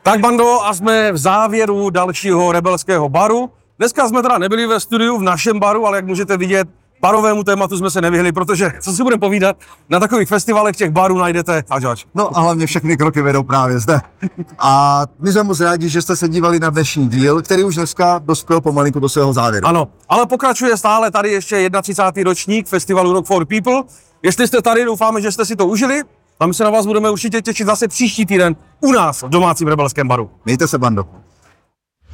Tak bando, a jsme v závěru dalšího rebelského baru. Dneska jsme teda nebyli ve studiu v našem baru, ale jak můžete vidět, barovému tématu jsme se nevyhli, protože, co si budeme povídat, na takových festivalech těch barů najdete až. No a hlavně všechny kroky vedou právě zde. A my jsme moc rádi, že jste se dívali na dnešní díl, který už dneska dospěl pomalinku do svého závěru. Ano, ale pokračuje stále tady ještě 31. ročník festivalu Rock for People. Jestli jste tady, doufáme, že jste si to užili. A my se na vás budeme určitě těšit zase příští týden u nás v domácím rebelském baru. Mějte se, bando.